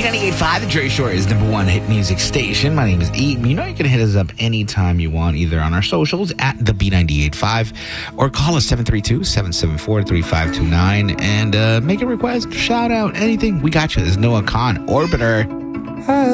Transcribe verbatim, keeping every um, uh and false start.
B ninety-eight point five, the Dre Shore is number one hit music station. My name is Eden. You know you can hit us up anytime you want, either on our socials at the B ninety-eight point five or call us seven three two, seven seven four, three five two nine and uh, make a request, shout out, anything. We got you. There's Noah Khan, Orbiter.